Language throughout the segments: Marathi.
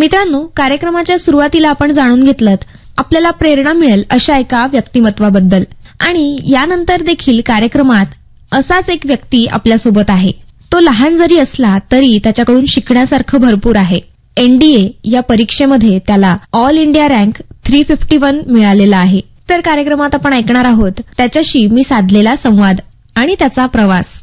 मित्रांनो, कार्यक्रमाच्या सुरुवातीला आपण जाणून घेतलं आपल्याला प्रेरणा मिळेल अशा एका व्यक्तिमत्वाबद्दल, आणि यानंतर देखील कार्यक्रमात असाच एक व्यक्ती आपल्यासोबत आहे. तो लहान जरी असला तरी त्याच्याकडून शिकण्यासारखं भरपूर आहे. एनडीए या परीक्षेमध्ये त्याला ऑल इंडिया रँक 351 मिळालेला आहे. तर कार्यक्रमात आपण ऐकणार आहोत त्याच्याशी मी साधलेला संवाद आणि त्याचा प्रवास.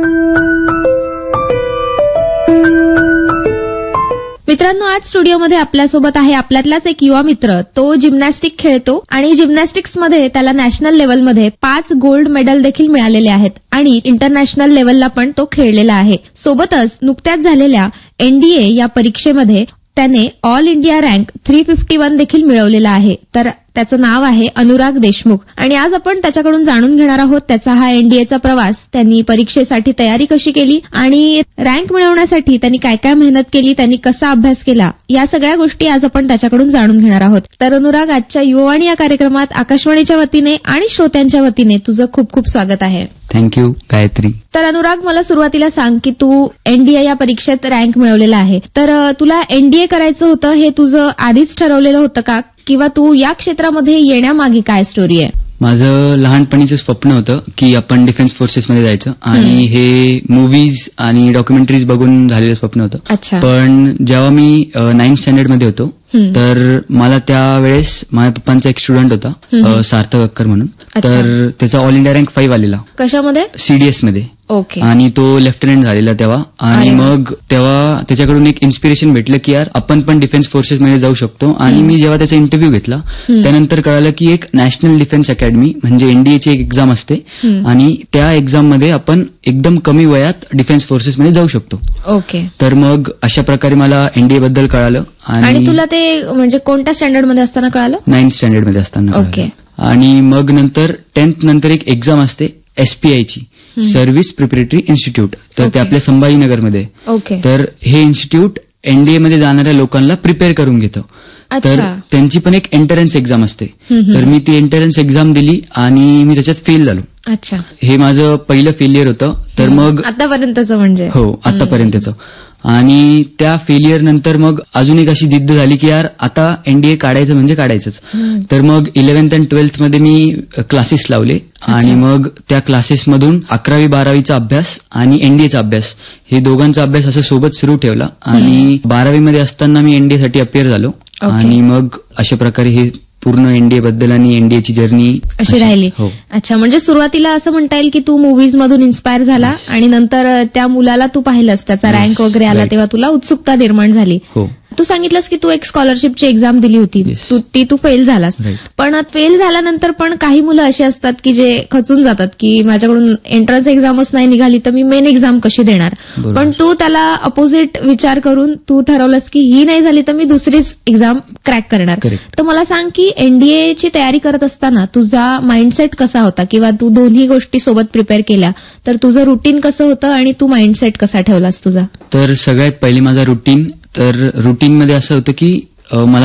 मित्रांनो, आज स्टुडिओमध्ये आपल्यासोबत आहे आपल्यातलाच एक युवा मित्र. तो जिम्नॅस्टिक खेळतो आणि जिम्नॅस्टिक्समध्ये त्याला नॅशनल लेव्हलमध्ये 5 गोल्ड मेडल देखील मिळालेले आहेत आणि इंटरनॅशनल लेव्हलला पण तो खेळलेला आहे. सोबतच नुकत्याच झालेल्या एनडीए या परीक्षेमध्ये त्याने ऑल इंडिया रँक 351 देखील मिळवलेला आहे. तर त्याचं नाव आहे अनुराग देशमुख आणि आज आपण त्याच्याकडून जाणून घेणार आहोत त्याचा हा एनडीएचा प्रवास. त्यांनी परीक्षेसाठी तयारी कशी केली आणि रँक मिळवण्यासाठी त्यांनी काय काय मेहनत केली, त्यांनी कसा अभ्यास केला, या सगळ्या गोष्टी आज आपण त्याच्याकडून जाणून घेणार आहोत. तर अनुराग, आजच्या युवावाणी या कार्यक्रमात आकाशवाणीच्या वतीने आणि श्रोत्यांच्या वतीने तुझं खूप खूप स्वागत आहे. थँक्यू गायत्री. तर अनुराग, मला सुरुवातीला सांग की तू एनडीए या परीक्षेत रँक मिळवलेला आहे, तर तुला एनडीए करायचं होतं हे तुझं आधीच ठरवलेलं होतं का, किंवा तू या क्षेत्रामध्ये येण्यामागे काय स्टोरी आहे? माझं लहानपणीचं स्वप्न होतं की आपण डिफेन्स फोर्सेसमध्ये जायचं आणि हे मूवीज आणि डॉक्युमेंटरीज बघून झालेलं स्वप्न होतं. अच्छा. पण जेव्हा मी 9th स्टँडर्डमध्ये होतो तर मला त्यावेळेस माझ्या पप्पांचा एक स्टुडंट होता सार्थक अक्कर म्हणून. तर त्याचा ऑल इंडिया रँक 5 आलेला. कशामध्ये? सीडीएस मध्ये. ओके. आणि तो लेफ्टनंट झालेला तेव्हा. आणि मग तेव्हा त्याच्याकडून एक इन्स्पिरेशन भेटलं की यार आपण पण डिफेन्स फोर्सेसमध्ये जाऊ शकतो. आणि मी जेव्हा त्याचा इंटरव्ह्यू घेतला त्यानंतर कळालं की एक नॅशनल डिफेन्स अकॅडमी म्हणजे एनडीएची एक एक्झाम असते आणि त्या एक्झाममध्ये आपण एकदम कमी वयात डिफेन्स फोर्सेसमध्ये जाऊ शकतो. ओके. तर मग अशा प्रकारे मला एनडीए बद्दल कळालं. आणि तुला ते म्हणजे कोणत्या स्टँडर्डमध्ये असताना कळालं? 9th स्टँडर्डमध्ये असताना. ओके. आणि मग नंतर 10th नंतर एक एक्झाम असते एसपीआयची, सर्व्हिस प्रिपरेटरी इन्स्टिट्यूट. तर ते आपल्या संभाजीनगरमध्ये. ओके. तर हे इन्स्टिट्यूट एनडीए मध्ये जाणाऱ्या लोकांना प्रिपेअर करून घेतं. तर त्यांची पण एक एंट्रन्स एक्झाम असते. तर मी ती एंट्रन्स एक्झाम दिली आणि मी त्याच्यात फेल झालो. अच्छा. हे माझं पहिलं फेलियर होतं. तर मग आतापर्यंतचं म्हणजे हो आतापर्यंतचं. आणि त्या फेलियर नंतर मग अजून एक अशी जिद्द झाली की यार आता एनडीए काढायचं म्हणजे काढायचंच. तर मग 11th आणि 12th मध्ये मी क्लासेस लावले आणि मग त्या क्लासेसमधून 11वी 12वीचा अभ्यास आणि एनडीएचा अभ्यास हे दोघांचा अभ्यास असं सोबत सुरू ठेवला. आणि 12वी मध्ये असताना मी एनडीए साठी अपियर झालो. आणि मग अशा प्रकारे हे पूर्ण एनडीए बद्दल आणि एनडीएची जर्नी अशी राहिली. अच्छा, म्हणजे सुरुवातीला असं म्हणता येईल की तू मूवीज मधून इन्स्पायर झाला आणि नंतर त्या मुलाला तू पाहिलंस, त्याचा रँक वगैरे आला तेव्हा तुला उत्सुकता निर्माण झाली. तू सांगितलंस की तू एक स्कॉलरशिपची एक्झाम दिली होती, तू फेल झालास. पण फेल झाल्यानंतर पण काही मुलं अशी असतात की जे खचून जातात की माझ्याकडून एंट्रन्स एक्झामच नाही निघाली तर मी मेन एक्झाम कशी देणार. पण तू त्याला अपोजिट विचार करून तू ठरवलंस की ही नाही झाली तर मी दुसरीच एक्झाम क्रॅक करणार. तर मला सांग की एनडीएची तयारी करत असताना तुझा माइंडसेट कसा होता, किंवा तू दोन्ही गोष्टी सोबत प्रिपेअर केल्या तर तुझं रुटीन कसं होतं आणि तू माइंडसेट कसा ठेवलास तुझा? तर सगळ्यात पहिले माझा रुटीन. तर रुटीनमध्ये असं होतं की मला